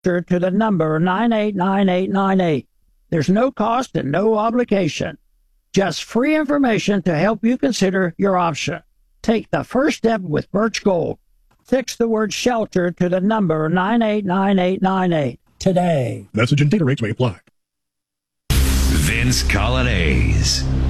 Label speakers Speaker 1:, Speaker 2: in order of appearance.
Speaker 1: to the number 989898. There's no cost and no obligation. Just free information to help you consider your option. Take the first step with Birch Gold. Text the word shelter to the number 989898 today.
Speaker 2: Message and data rates may apply.
Speaker 3: Vince Coglianese.